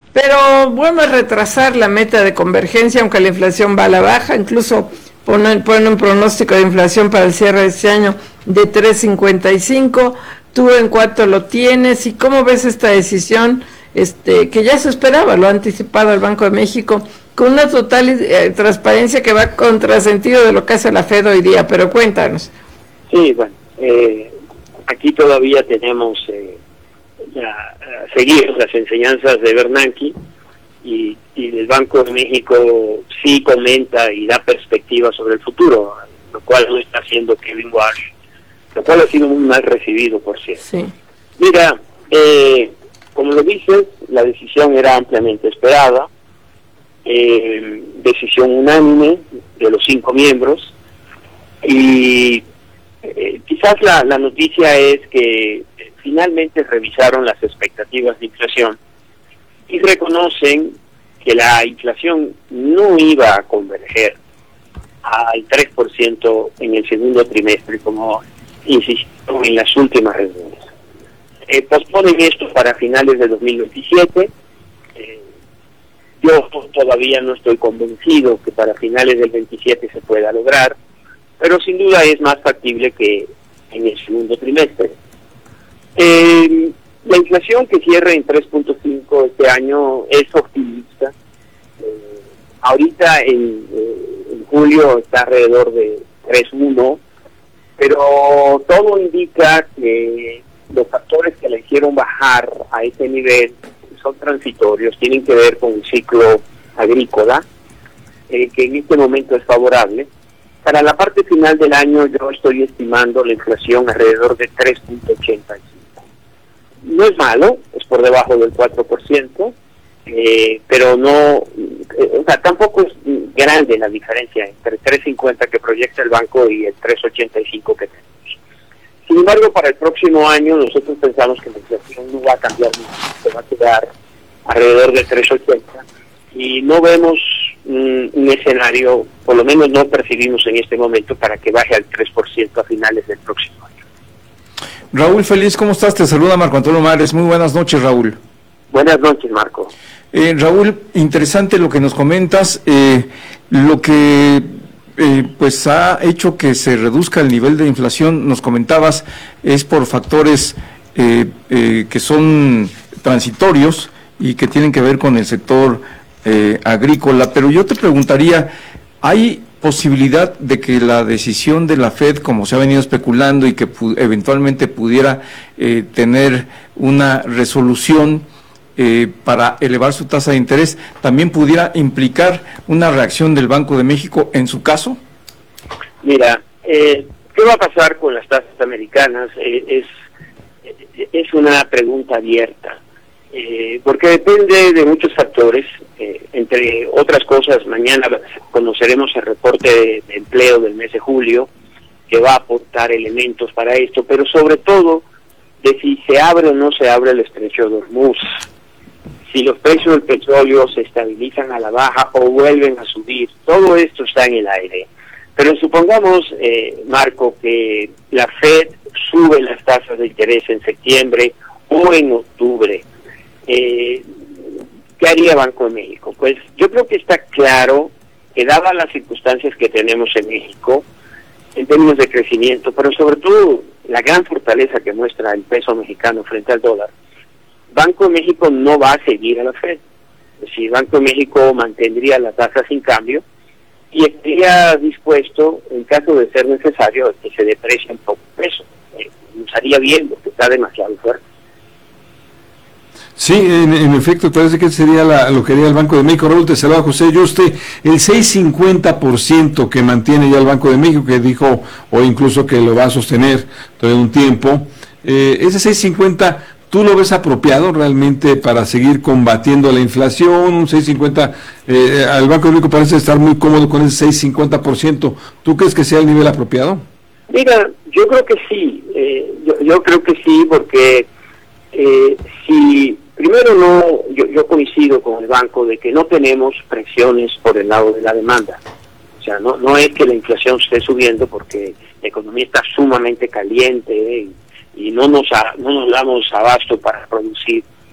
pero bueno, retrasar la meta de convergencia, aunque la inflación va a la baja, incluso pone un pronóstico de inflación para el cierre de este año de 3.55. ¿Tú en cuánto lo tienes y cómo ves esta decisión que ya se esperaba, lo ha anticipado el Banco de México, con una total transparencia que va contrasentido de lo que hace la Fed hoy día? Pero cuéntanos. Sí, bueno, aquí todavía tenemos seguir las enseñanzas de Bernanke y el Banco de México sí comenta y da perspectiva sobre el futuro, lo cual no está haciendo Kevin Warsh, lo cual ha sido muy mal recibido, por cierto. Sí. Mira, como lo dices, la decisión era ampliamente esperada, decisión unánime de los 5 miembros, y quizás la noticia es que finalmente revisaron las expectativas de inflación y reconocen que la inflación no iba a converger al 3% en el segundo trimestre, como insistieron en las últimas reuniones. Posponen esto para finales de 2027. Yo todavía no estoy convencido que para finales del 27 se pueda lograr, pero sin duda es más factible que en el segundo trimestre. La inflación que cierra en 3.5 este año es optimista. Ahorita en julio está alrededor de 3.1, pero todo indica que los factores que la hicieron bajar a ese nivel son transitorios, tienen que ver con el ciclo agrícola, que en este momento es favorable. Para la parte final del año yo estoy estimando la inflación alrededor de 3.85. No es malo, es por debajo del 4%, pero no, o sea, tampoco es grande la diferencia entre 3.50 que proyecta el banco y el 3.85 que tenemos. Sin embargo, para el próximo año nosotros pensamos que la inflación no va a cambiar mucho, se va a quedar alrededor de 3.80 y no vemos un escenario, por lo menos no percibimos en este momento, para que baje al 3% a finales del próximo año. Raúl Feliz, ¿cómo estás? Te saluda Marco Antonio Mares. Muy buenas noches, Raúl. Buenas noches, Marco. Raúl, interesante lo que nos comentas. Lo que pues ha hecho que se reduzca el nivel de inflación, nos comentabas, es por factores que son transitorios y que tienen que ver con el sector agrícola. Pero yo te preguntaría, ¿hay posibilidad de que la decisión de la Fed, como se ha venido especulando, y que eventualmente pudiera tener una resolución para elevar su tasa de interés, también pudiera implicar una reacción del Banco de México en su caso? Mira, ¿qué va a pasar con las tasas americanas? Es una pregunta abierta, porque depende de muchos factores. Entre otras cosas, mañana conoceremos el reporte de empleo del mes de julio, que va a aportar elementos para esto, pero sobre todo de si se abre o no se abre el estrecho de Hormuz, si los precios del petróleo se estabilizan a la baja o vuelven a subir. Todo esto está en el aire. Pero supongamos, Marco, que la Fed sube las tasas de interés en septiembre o en octubre. ¿Qué haría Banco de México? Pues yo creo que está claro que, dadas las circunstancias que tenemos en México, en términos de crecimiento, pero sobre todo la gran fortaleza que muestra el peso mexicano frente al dólar, Banco de México no va a seguir a la Fed. Es decir, Banco de México mantendría la tasa sin cambio y estaría dispuesto, en caso de ser necesario, que se deprecie un poco el peso. Nos haría bien, porque está demasiado fuerte. Sí, en efecto, parece que sería lo que haría el Banco de México. Raúl, te saluda José Yuste. El 6.50% que mantiene ya el Banco de México, que dijo o incluso que lo va a sostener todo un tiempo, ese 6.50, ¿tú lo ves apropiado realmente para seguir combatiendo la inflación? Un 6.50, al Banco de México parece estar muy cómodo con ese 6.50%. ¿Tú crees que sea el nivel apropiado? Mira, yo creo que sí. Yo creo que sí, porque si primero yo coincido con el banco de que no tenemos presiones por el lado de la demanda. O sea, no es que la inflación esté subiendo porque la economía está sumamente caliente y no nos damos abasto para producir.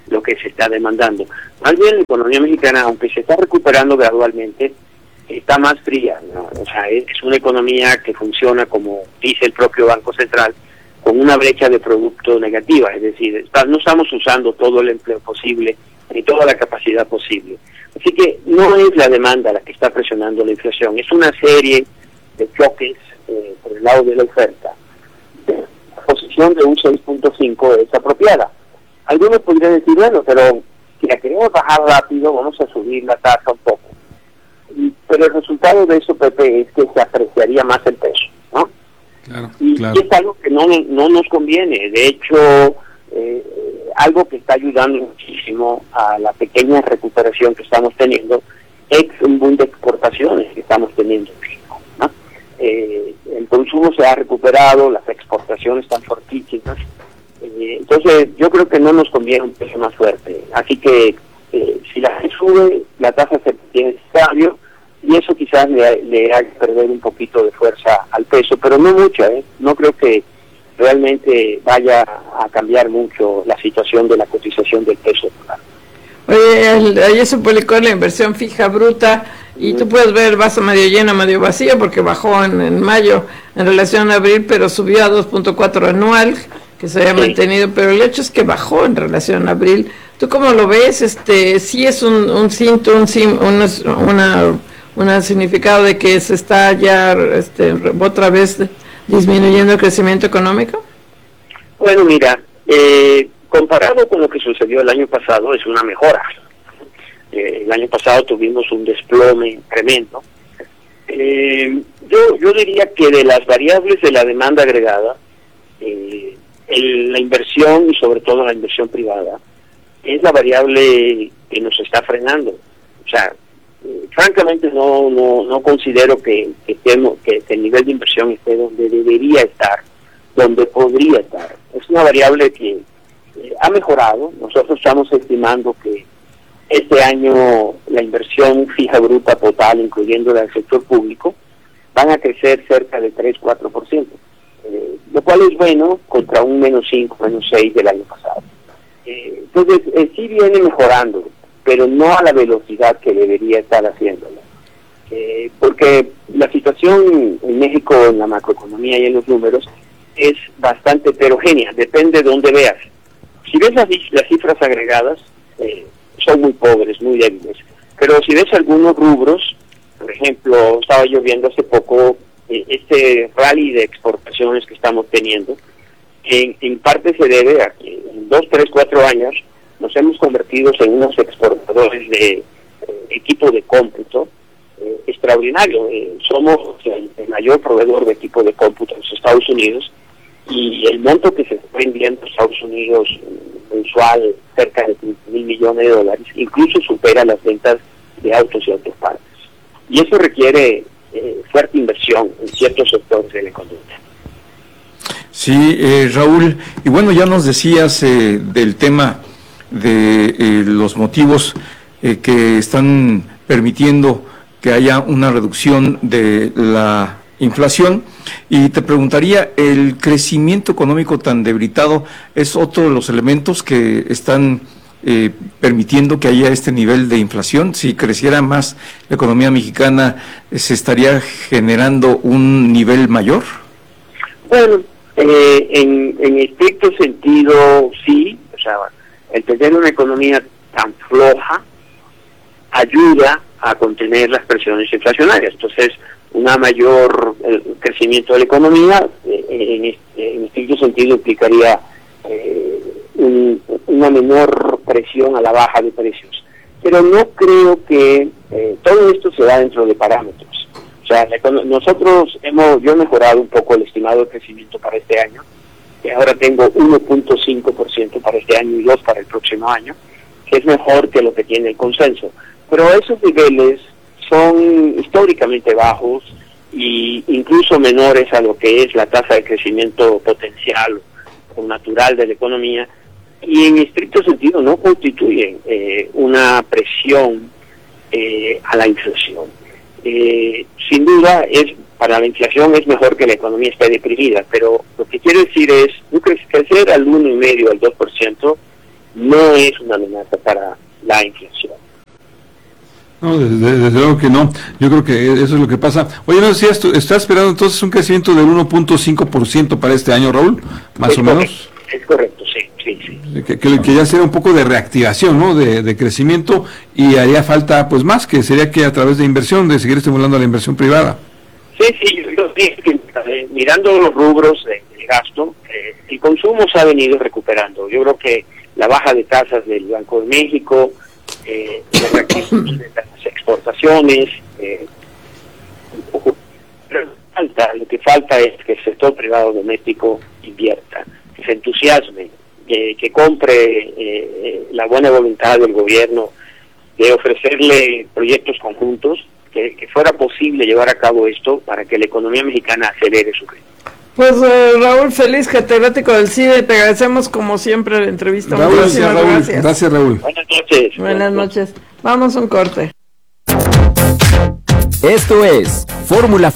lo que se está demandando. Más bien la economía mexicana, aunque se está recuperando gradualmente, está más fría, ¿no? O sea, es una economía que funciona, como dice el propio Banco Central, con una brecha de producto negativa, es decir, no estamos usando todo el empleo posible ni toda la capacidad posible. Así que no es la demanda la que está presionando la inflación, es una serie de choques por el lado de la oferta. La posición de un 6.5 es apropiada. Algunos podrían decir, bueno, pero si la queremos bajar rápido, vamos a subir la tasa un poco. Pero el resultado de eso, Pepe, es que se apreciaría más el peso, ¿no? Claro, y es algo que no nos conviene. De hecho, algo que está ayudando muchísimo a la pequeña recuperación que estamos teniendo es un boom de exportaciones que estamos teniendo en México, ¿no? El consumo se ha recuperado, las exportaciones están fortísimas. Entonces, yo creo que no nos conviene un peso más fuerte. Así que si la gente sube, la tasa se tiene estable, y eso quizás le haga perder un poquito de fuerza al peso, pero no mucha, no creo que realmente vaya a cambiar mucho la situación de la cotización del peso. Oye, ayer se publicó la inversión fija bruta y tú puedes ver el vaso medio lleno, medio vacío, porque bajó en mayo en relación a abril, pero subió a 2.4 anual, que se había mantenido, pero el hecho es que bajó en relación a abril. ¿Tú cómo lo ves? Sí es un significado de que se está ya otra vez disminuyendo el crecimiento económico. Bueno, mira, comparado con lo que sucedió el año pasado, es una mejora. El año pasado tuvimos un desplome tremendo. Yo diría que de las variables de la demanda agregada, la inversión y sobre todo la inversión privada es la variable que nos está frenando. O sea, francamente no considero que el nivel de inversión esté donde debería estar, donde podría estar. Es una variable que ha mejorado. Nosotros estamos estimando que este año la inversión fija bruta total, incluyendo la del sector público, van a crecer cerca de 3-4%, lo cual es bueno contra un -5, -6 del año pasado. Entonces, sí viene mejorando, pero no a la velocidad que debería estar haciéndolo. Porque la situación en México, en la macroeconomía y en los números, es bastante heterogénea, depende de dónde veas. Si ves las cifras agregadas, son muy pobres, muy débiles. Pero si ves algunos rubros, por ejemplo, estaba yo viendo hace poco este rally de exportaciones que estamos teniendo, en parte se debe a que en 2, 3, 4 años nos hemos convertido en unos exportadores de equipo de cómputo extraordinario. Somos el mayor proveedor de equipo de cómputo en los Estados Unidos, y el monto que se está vendiendo en Estados Unidos mensual, cerca de $15,000 millones, incluso supera las ventas de autos y autopartes. Y eso requiere fuerte inversión en ciertos sectores de la economía. Sí, Raúl, y bueno, ya nos decías del tema de los motivos que están permitiendo que haya una reducción de la inflación, y te preguntaría, ¿el crecimiento económico tan debilitado es otro de los elementos que están permitiendo que haya este nivel de inflación? Si creciera más la economía mexicana, ¿se estaría generando un nivel mayor? Bueno, en estricto sentido, sí. O sea, el tener una economía tan floja ayuda a contener las presiones inflacionarias. Entonces, una mayor crecimiento de la economía, en estricto sentido, implicaría una menor presión a la baja de precios. Pero no creo que todo esto se da dentro de parámetros. O sea, yo he mejorado un poco el estimado de crecimiento para este año, que ahora tengo 1.5% para este año y 2% para el próximo año, que es mejor que lo que tiene el consenso. Pero esos niveles son históricamente bajos e incluso menores a lo que es la tasa de crecimiento potencial o natural de la economía, y en estricto sentido no constituyen una presión a la inflación. Sin duda, para la inflación es mejor que la economía esté deprimida, pero lo que quiero decir es, crecer al 1,5%, al 2%, no es una amenaza para la inflación. No, desde luego que no. Yo creo que eso es lo que pasa. Oye, no decías, ¿está esperando entonces un crecimiento del 1.5% para este año, Raúl? Más o menos. Es correcto, sí. Que ya será un poco de reactivación, ¿no? De crecimiento, y haría falta, pues más, que sería que a través de inversión, de seguir estimulando la inversión privada. Sí, yo dije que mirando los rubros de gasto, el consumo se ha venido recuperando. Yo creo que la baja de tasas del Banco de México, la reactivación de las exportaciones, lo que falta es que el sector privado doméstico invierta, que se entusiasme, que compre la buena voluntad del gobierno de ofrecerle proyectos conjuntos, que fuera posible llevar a cabo esto para que la economía mexicana acelere su ritmo. Pues Raúl Feliz, catedrático del CIDE, te agradecemos como siempre la entrevista. Raúl, gracias. Gracias, Raúl. Buenas noches. Buenas noches. Vamos a un corte. Esto es Fórmula